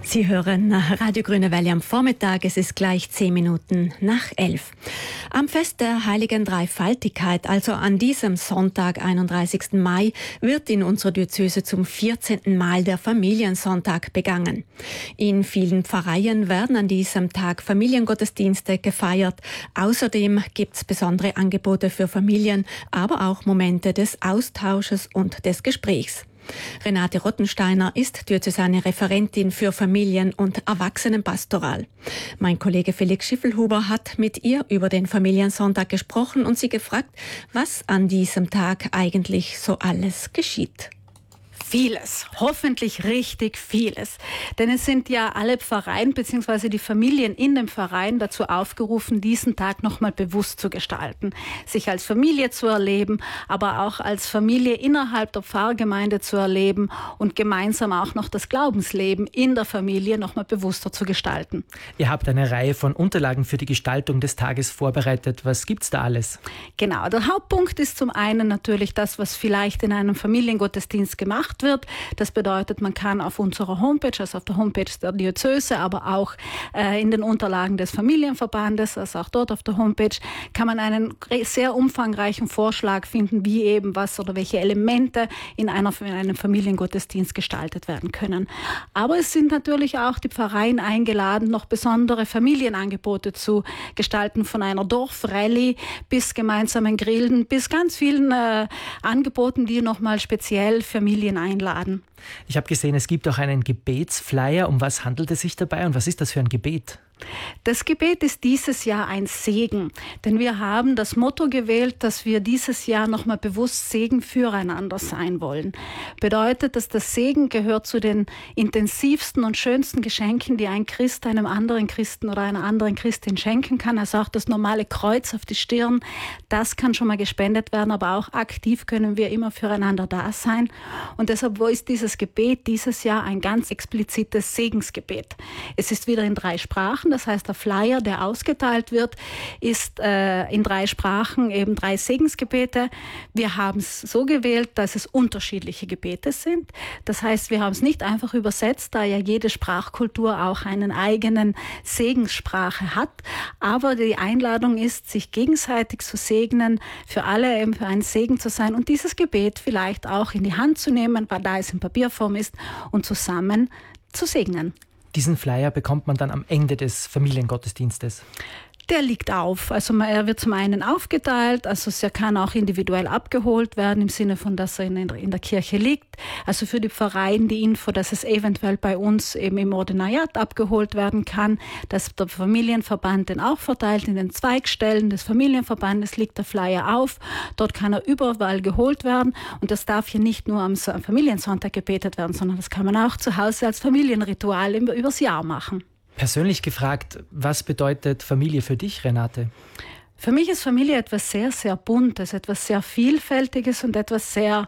Sie hören Radio Grüne Welle am Vormittag. Es ist gleich 10 Minuten nach 11. Am Fest der Heiligen Dreifaltigkeit, also an diesem Sonntag, 31. Mai, wird in unserer Diözese zum 14. Mal der Familiensonntag begangen. In vielen Pfarreien werden an diesem Tag Familiengottesdienste gefeiert. Außerdem gibt es besondere Angebote für Familien, aber auch Momente des Austausches und des Gesprächs. Renate Rottensteiner ist diözesane Referentin für Familien- und Erwachsenenpastoral. Mein Kollege Felix Schiffelhuber hat mit ihr über den Familiensonntag gesprochen und sie gefragt, was an diesem Tag eigentlich so alles geschieht. Vieles, hoffentlich richtig vieles. Denn es sind ja alle Pfarreien bzw. die Familien in dem Verein dazu aufgerufen, diesen Tag nochmal bewusst zu gestalten. Sich als Familie zu erleben, aber auch als Familie innerhalb der Pfarrgemeinde zu erleben und gemeinsam auch noch das Glaubensleben in der Familie nochmal bewusster zu gestalten. Ihr habt eine Reihe von Unterlagen für die Gestaltung des Tages vorbereitet. Was gibt's da alles? Genau, der Hauptpunkt ist zum einen natürlich das, was vielleicht in einem Familiengottesdienst gemacht wird. Das bedeutet, man kann auf unserer Homepage, also auf der Homepage der Diözese, aber auch in den Unterlagen des Familienverbandes, also auch dort auf der Homepage, kann man einen sehr umfangreichen Vorschlag finden, wie eben was oder welche Elemente in einem Familiengottesdienst gestaltet werden können. Aber es sind natürlich auch die Pfarreien eingeladen, noch besondere Familienangebote zu gestalten, von einer Dorfrallye bis gemeinsamen Grillen, bis ganz vielen Angeboten, die nochmal speziell Familien einladen. Ich habe gesehen, es gibt auch einen Gebetsflyer. Um was handelt es sich dabei und was ist das für ein Gebet? Das Gebet ist dieses Jahr ein Segen, denn wir haben das Motto gewählt, dass wir dieses Jahr nochmal bewusst Segen füreinander sein wollen. Bedeutet, dass das Segen gehört zu den intensivsten und schönsten Geschenken, die ein Christ einem anderen Christen oder einer anderen Christin schenken kann. Also auch das normale Kreuz auf die Stirn, das kann schon mal gespendet werden, aber auch aktiv können wir immer füreinander da sein. Und deshalb ist dieses Gebet dieses Jahr ein ganz explizites Segensgebet. Es ist wieder in 3 Sprachen. Das heißt, der Flyer, der ausgeteilt wird, ist in 3 Sprachen, eben 3 Segensgebete. Wir haben es so gewählt, dass es unterschiedliche Gebete sind. Das heißt, wir haben es nicht einfach übersetzt, da ja jede Sprachkultur auch einen eigenen Segenssprache hat. Aber die Einladung ist, sich gegenseitig zu segnen, für alle eben für einen Segen zu sein und dieses Gebet vielleicht auch in die Hand zu nehmen, weil da es in Papierform ist, und zusammen zu segnen. Diesen Flyer bekommt man dann am Ende des Familiengottesdienstes. Der liegt auf. Also er wird zum einen aufgeteilt, also er kann auch individuell abgeholt werden, im Sinne von, dass er in der Kirche liegt. Also für die Pfarreien die Info, dass es eventuell bei uns eben im Ordinariat abgeholt werden kann, dass der Familienverband den auch verteilt. In den Zweigstellen des Familienverbandes liegt der Flyer auf. Dort kann er überall geholt werden und das darf hier nicht nur am Familiensonntag gebetet werden, sondern das kann man auch zu Hause als Familienritual übers Jahr machen. Persönlich gefragt, was bedeutet Familie für dich, Renate? Für mich ist Familie etwas sehr, sehr Buntes, etwas sehr Vielfältiges und etwas sehr,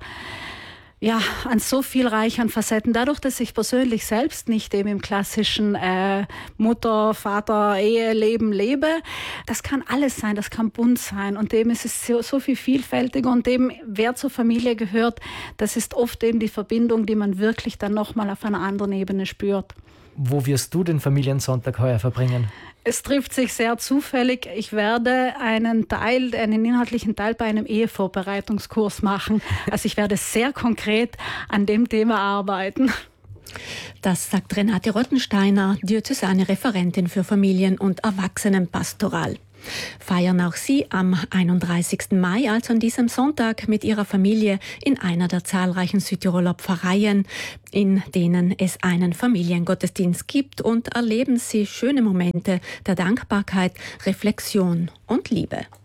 an so viel reich an Facetten. Dadurch, dass ich persönlich selbst nicht eben im klassischen Mutter, Vater, Eheleben lebe, das kann alles sein, das kann bunt sein und eben ist es so viel vielfältiger und eben wer zur Familie gehört, das ist oft eben die Verbindung, die man wirklich dann nochmal auf einer anderen Ebene spürt. Wo wirst du den Familiensonntag heuer verbringen? Es trifft sich sehr zufällig. Ich werde einen inhaltlichen Teil bei einem Ehevorbereitungskurs machen. Also ich werde sehr konkret an dem Thema arbeiten. Das sagt Renate Rottensteiner, diözesane Referentin für Familien- und Erwachsenenpastoral. Feiern auch Sie am 31. Mai, also an diesem Sonntag, mit Ihrer Familie in einer der zahlreichen Südtiroler Pfarreien, in denen es einen Familiengottesdienst gibt, und erleben Sie schöne Momente der Dankbarkeit, Reflexion und Liebe.